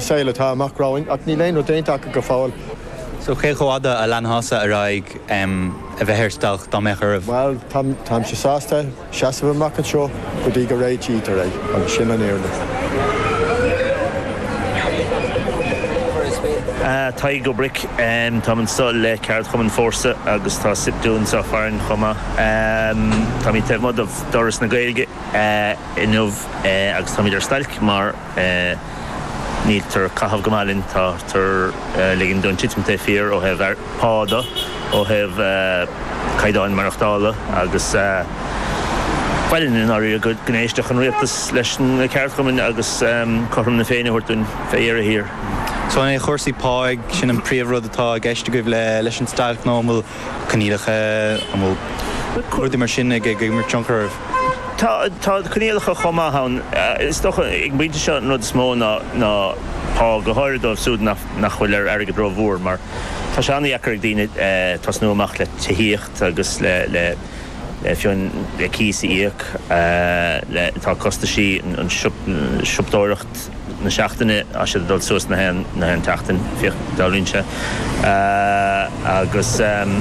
saoile tá amach ráin ach ní léon ó déintach go fáil. So ché choáda a leanthasa a raig a bheith hirstalch dá mechar Well, tam sé sásta, seasamh amach an seo, go dtí go réid títar ag an sin an éirne. Tá go bric tá an sol le ceart chum an fórsa agus tá sipdún sa farin chuma tá mí tehmod of doras na gailge inmh agus tá idir stalc mar níl tar cahabh gomalinn tá tar ligin dún titmte fír ó heh páda ó heh caidáin marachtála agus Bhailinn in áirí go gnéisteach an rialtas leis an ceart chumann agus chum na féine thuirtún féar a hir. So é chósaí páig sin an príomhrud atá gceiste goibh leis an stailc nómúil canílacha amúil chuirdaí mar sin ag mar tionchar. Tá canílacha chomá hán is doch ag bíte seo nó smó ná pá go háirdómh súd nach bhfuil airge bro bhór mar tá se anna eacar daine tasnú amach le tííocht agus le fiún le císaí íoc tá costa sí an siúpdóireacht na seachtainine a sé dul suas na hen teachtain fiocht dálínse agus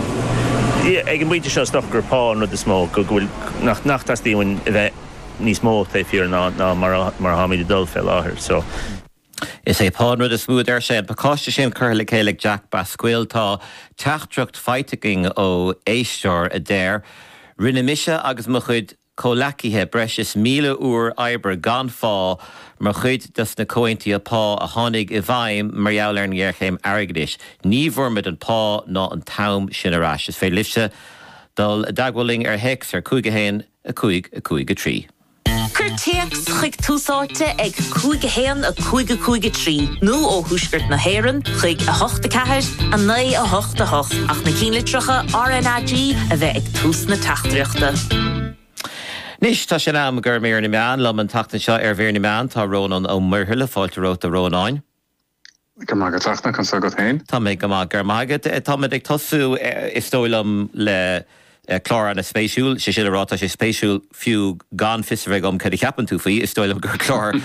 ag an bíte seo stoch gur pá nó is mó go bhfuil nach tastíhain bheith níos mó é fíor ná mar haíide dul fé láthir so. Is é pánrad a smúd sé paáiste sin chur le céalaigh Jack Bascuil tá teachtreacht feitiking ó éisteir a déir rinne mise agus mo chuid cólacithe breis is 1,000 úr ebre gan fá mar chuid dus na cointí apá a tháinig I bhaim mar jaall ar an gghearchéim airgidis. Ní bhfuirmid an pá ná an tam sin arás. Is fé lifse dul dagwalling ar hex ar 5 a 5 Curteacht chuig túsáte ag 5 a 5 nó ó thuisgurt na héireann chuig a 8 a 9 a 8 ach na cínlitrocha RNAG a bheith ag tús na tachtreachta. Nis tá sin am gur méar na meán lom an tatan seo ar bhéir na meán tá Rónan ó murthúla fáilte róta Rónáin. Go mágad tachna can sa go tain. Tá mé go mág gur mágad tá ag tosú is tóilm le chlár an a spéisiúil sé sin arátá sé spéisiúil fiú gan fisreh gom cad ceapan tú faoi is tóilm gur chlár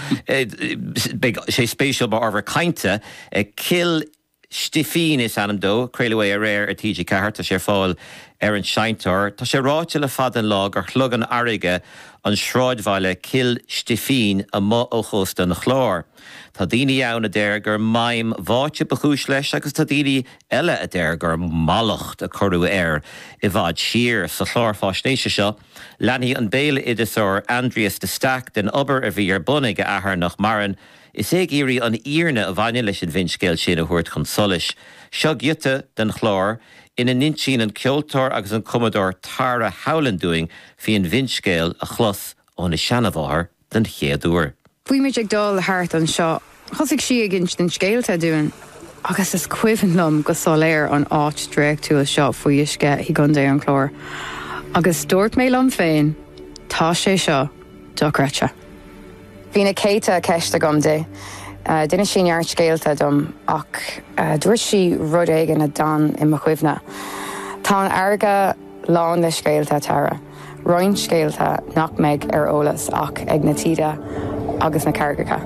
sé spéisiúil bar arbhar cainte kill Stifín is anam dó, creulú a réir a TG Cahart a sé fáil ar an seintar, tá sé ráite le fad an lá gur chlug an airige an sráidmhaile kill Stifín a má ó chósta na chlár. Tá daoine ann a déir gur maim bháite bachúis leis agus tá daoine eile a déir gur malacht a chorú air I bhd siar sa chlár fásnéise seo. Leanaí an béle idisár Andreas de Stack den obair a bhí ar bunig a ahar nach maran is ag íri an íirne a bhaine leis an vinscéil sin a thuirt chun solis. Seo giute den chlár ina nintín an ceoltóir agus an commodór Tara Howland-doing fi an vinscéil a chlos ón is seanamháthair den chéadúir. Bhui méid ag dul thart an seo, chosig si a gint den scéalta dúin, agus is cuimhin lom go soléir an áit dréag tú a seo faoi isce hi gundé an chlór. Agus dúirt mé lom féin, tá sé seo docrete. Bhí na céite a ceiste gom dé. Duine sin neart scéalta dom ach dúirt si rud éigen a dan I mo chuimhne. Tá an airge lán le scéalta Tara. Roinn scéalta nach méid ar ólas ach ag na tíide agus na cargacha.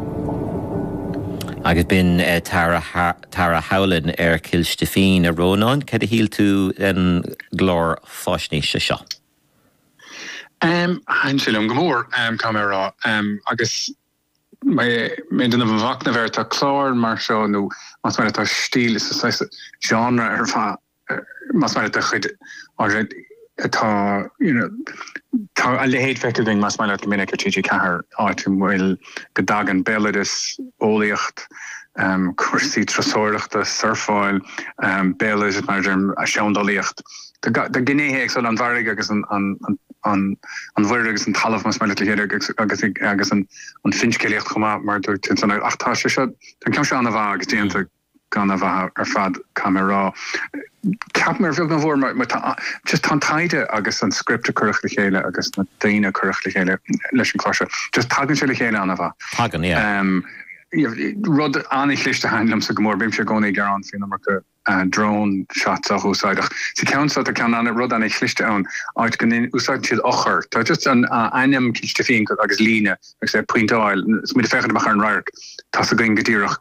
Agus bin Tara Howland ar Kill Stifín a Rónáin, cad a híl tú an glór fásnéise seo. Hain silum gomór camera agus mé den an bhachna bhar tá chlár mar seo nó mas mar tá stíl is genre ar fa mas mar chud tá tá a lehéad feiceing mas mar le minic TG Cahar áitim bhfuil go dagan béladis ólaíocht cuasaí trasóireachta surfáil bélas mar a seandalaíocht. Da gnéhéag so an bharige agus an bhuiir agus an talamh mas meile héidir agus an finscéalaocht chumá mar dúir tin san 8tá se seo, den ceim se anna bhá agus déanta gan a bheit ar fad camerará. Cap mar bhil na bhór just tá taide agus an scripte chuireach le chéile agus na daine chuireach le chéile leis an chláise. Just tagann se le chéile anna bhá. Tagan, yeah. Rud anig lichte handlam sa gomór bim se gona gar an fin go drone shots a húsáidech. Si count a can an rud anig lichte an áit gan úsáid siad ochar. Tá just an ainem kichte fin agus líne ag sé puintáil, s mí fecha mach an rairk. Tá a gin godíirech